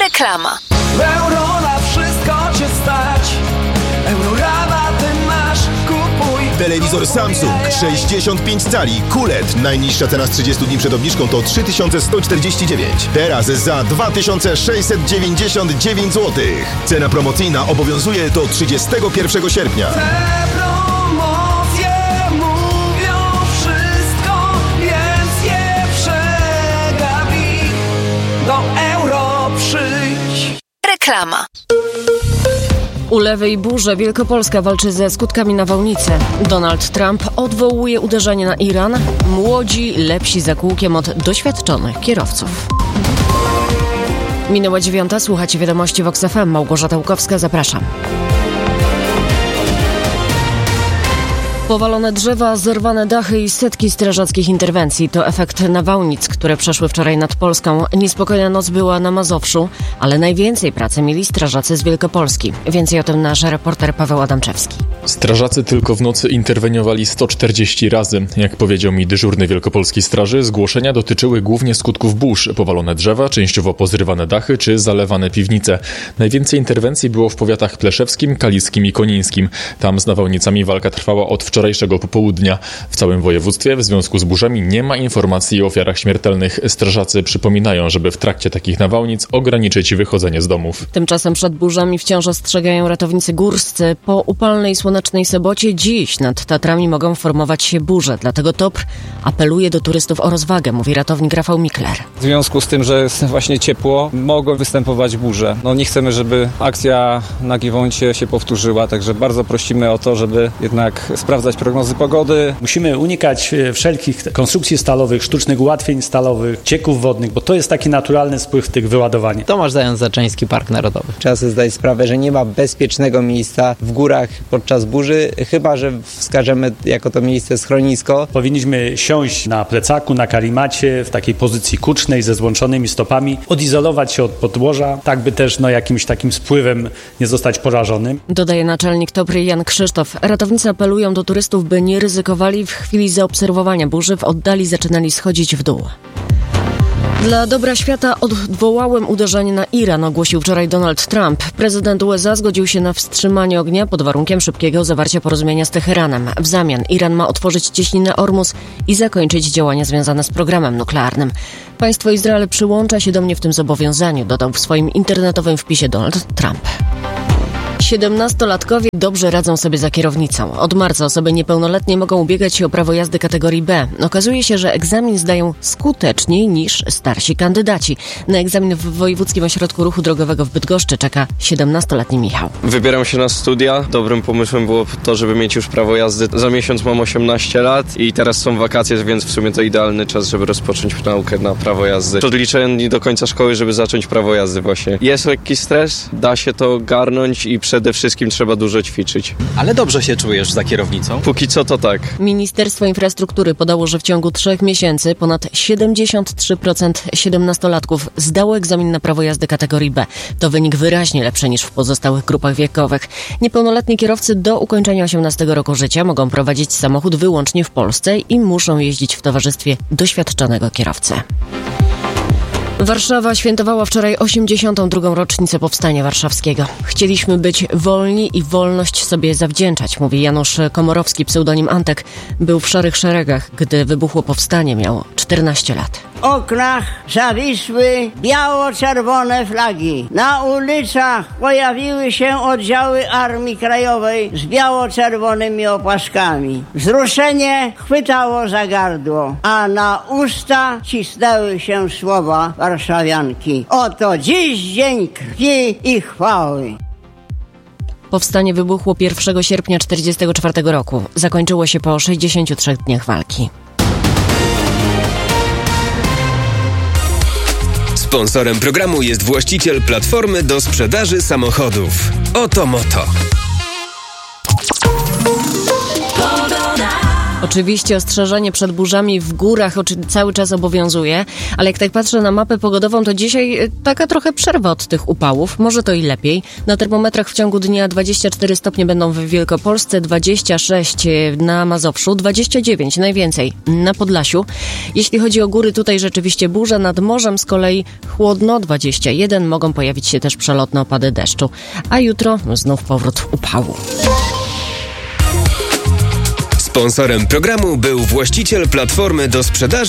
Reklama. Euro na wszystko cię stać. Eurorabaty masz, kupuj. Telewizor Samsung 65 cali QLED. Najniższa cena z 30 dni przed obniżką to 3149. Teraz za 2699 zł. Cena promocyjna obowiązuje do 31 sierpnia. Te promocje mówią wszystko, więc je przegapi. Do Euro przyjdź. Reklama. Ulewy i burze. Wielkopolska walczy ze skutkami nawałnicy. Donald Trump odwołuje uderzenie na Iran. Młodzi, lepsi za kółkiem od doświadczonych kierowców. Minęła 9. Słuchacie wiadomości Vox FM. Małgorzata Łukowska, zapraszam. Powalone drzewa, zerwane dachy i setki strażackich interwencji to efekt nawałnic, które przeszły wczoraj nad Polską. Niespokojna noc była na Mazowszu, ale najwięcej pracy mieli strażacy z Wielkopolski. Więcej o tym nasz reporter Paweł Adamczewski. Strażacy tylko w nocy interweniowali 140 razy. Jak powiedział mi dyżurny wielkopolskiej straży, zgłoszenia dotyczyły głównie skutków burz, powalone drzewa, częściowo pozrywane dachy czy zalewane piwnice. Najwięcej interwencji było w powiatach pleszewskim, kaliskim i konińskim. Tam z nawałnicami walka trwała od wczorajszego popołudnia. W całym województwie w związku z burzami nie ma informacji o ofiarach śmiertelnych. Strażacy przypominają, żeby w trakcie takich nawałnic ograniczyć wychodzenie z domów. Tymczasem przed burzami wciąż ostrzegają ratownicy górscy. Po upalnej słonecznej sobocie dziś nad Tatrami mogą formować się burze. Dlatego TOPR apeluje do turystów o rozwagę, mówi ratownik Rafał Mikler. W związku z tym, że jest właśnie ciepło, mogą występować burze. Nie chcemy, żeby akcja na Giewoncie się powtórzyła, także bardzo prosimy o to, żeby jednak sprawdzać prognozy pogody. Musimy unikać wszelkich konstrukcji stalowych, sztucznych ułatwień stalowych, cieków wodnych, bo to jest taki naturalny spływ tych wyładowań. Tomasz Zając-Zaczyński, Park Narodowy. Trzeba sobie zdać sprawę, że nie ma bezpiecznego miejsca w górach podczas burzy, chyba że wskażemy jako to miejsce schronisko. Powinniśmy siąść na plecaku, na karimacie, w takiej pozycji kucznej, ze złączonymi stopami, odizolować się od podłoża, tak by też jakimś takim spływem nie zostać porażonym. Dodaje naczelnik TOPR Jan Krzysztof. Ratownicy apelują do turystów, by nie ryzykowali. W chwili zaobserwowania burzy w oddali zaczynali schodzić w dół. Dla dobra świata odwołałem uderzenie na Iran, ogłosił wczoraj Donald Trump. Prezydent USA zgodził się na wstrzymanie ognia pod warunkiem szybkiego zawarcia porozumienia z Teheranem. W zamian Iran ma otworzyć cieśninę Ormus i zakończyć działania związane z programem nuklearnym. Państwo Izrael przyłącza się do mnie w tym zobowiązaniu, dodał w swoim internetowym wpisie Donald Trump. 17-latkowie dobrze radzą sobie za kierownicą. Od marca osoby niepełnoletnie mogą ubiegać się o prawo jazdy kategorii B. Okazuje się, że egzamin zdają skuteczniej niż starsi kandydaci. Na egzamin w Wojewódzkim Ośrodku Ruchu Drogowego w Bydgoszczy czeka 17-letni Michał. Wybieram się na studia. Dobrym pomysłem było to, żeby mieć już prawo jazdy. Za miesiąc mam 18 lat i teraz są wakacje, więc w sumie to idealny czas, żeby rozpocząć naukę na prawo jazdy. Odliczę do końca szkoły, żeby zacząć prawo jazdy właśnie. Jest lekki stres, da się to garnąć i przede wszystkim trzeba dużo ćwiczyć. Ale dobrze się czujesz za kierownicą? Póki co to tak. Ministerstwo Infrastruktury podało, że w ciągu 3 miesięcy ponad 73% 17-latków zdało egzamin na prawo jazdy kategorii B. To wynik wyraźnie lepszy niż w pozostałych grupach wiekowych. Niepełnoletni kierowcy do ukończenia 18 roku życia mogą prowadzić samochód wyłącznie w Polsce i muszą jeździć w towarzystwie doświadczonego kierowcy. Warszawa świętowała wczoraj 82. rocznicę Powstania Warszawskiego. Chcieliśmy być wolni i wolność sobie zawdzięczać, mówi Janusz Komorowski, pseudonim Antek. Był w szarych szeregach, gdy wybuchło powstanie, miał 14 lat. W oknach zawisły biało-czerwone flagi. Na ulicach pojawiły się oddziały Armii Krajowej z biało-czerwonymi opłaskami. Wzruszenie chwytało za gardło, a na usta cisnęły się słowa warszawianki. Oto dziś dzień krwi i chwały. Powstanie wybuchło 1 sierpnia 1944 roku. Zakończyło się po 63 dniach walki. Sponsorem programu jest właściciel platformy do sprzedaży samochodów. Oto Moto. Oczywiście ostrzeżenie przed burzami w górach cały czas obowiązuje, ale jak tak patrzę na mapę pogodową, to dzisiaj taka trochę przerwa od tych upałów. Może to i lepiej. Na termometrach w ciągu dnia 24 stopnie będą w Wielkopolsce, 26 na Mazowszu, 29 najwięcej na Podlasiu. Jeśli chodzi o góry, tutaj rzeczywiście burza, nad morzem z kolei chłodno, 21. Mogą pojawić się też przelotne opady deszczu. A jutro znów powrót upału. Sponsorem programu był właściciel platformy do sprzedaży